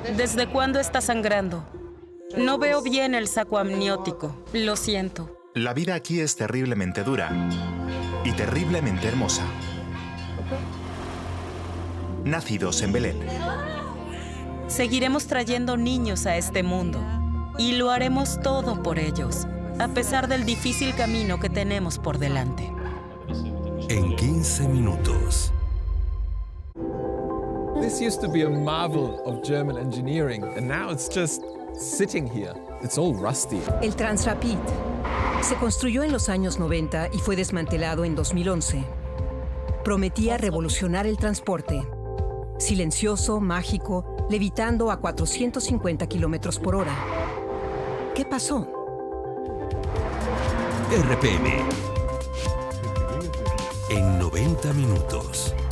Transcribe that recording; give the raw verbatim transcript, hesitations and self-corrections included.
¿Desde cuándo está sangrando? No veo bien el saco amniótico. Lo siento. La vida aquí es terriblemente dura y terriblemente hermosa. Nacidos en Belén. Seguiremos trayendo niños a este mundo y lo haremos todo por ellos, a pesar del difícil camino que tenemos por delante. En quince minutos. This used to be a marvel of German engineering, and now it's just sitting here. It's all rusty. El Transrapid se construyó en los años noventa y fue desmantelado en dos mil once. Prometía revolucionar el transporte. Silencioso, mágico, levitando a cuatrocientos cincuenta kilómetros por hora. ¿Qué pasó? R P M. En noventa minutos.